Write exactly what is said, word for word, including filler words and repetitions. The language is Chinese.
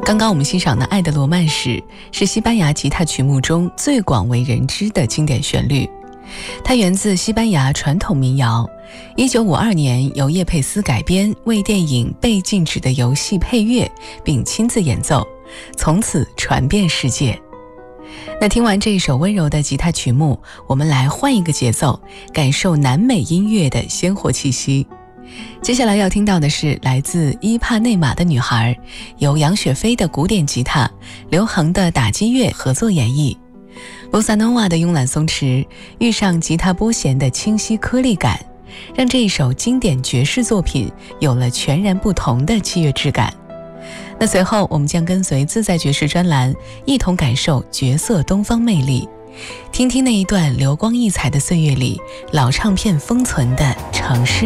刚刚我们欣赏的《爱的罗曼史》是西班牙吉他曲目中最广为人知的经典旋律，它源自西班牙传统民谣，一九五二年由叶佩斯改编，为电影《被禁止的游戏》配乐，并亲自演奏，从此传遍世界。那听完这一首温柔的吉他曲目，我们来换一个节奏，感受南美音乐的鲜活气息。接下来要听到的是来自伊帕内马的女孩，由杨雪飞的古典吉他、刘恒的打击乐合作演绎。波萨诺瓦的慵懒松弛遇上吉他拨弦的清晰颗粒感，让这一首经典爵士作品有了全然不同的器乐质感。那随后我们将跟随自在爵士专栏一同感受绝色东方魅力，听听那一段流光溢彩的岁月里老唱片封存的城市。